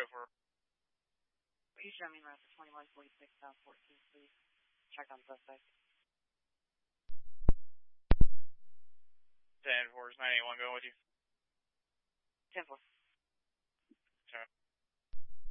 for. You show me around 2146 South 14th, please. Check on suspect. 10-4, is 981 going with you? 10-4.